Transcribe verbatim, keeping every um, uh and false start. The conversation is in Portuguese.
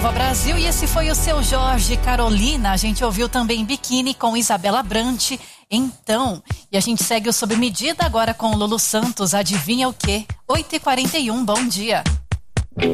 Nova Brasil e esse foi o Seu Jorge Carolina. A gente ouviu também Biquíni com Isabela Brant. Então, e a gente segue o Sob Medida agora com o Lulu Santos. Adivinha o quê? oito e quarenta e um, bom dia.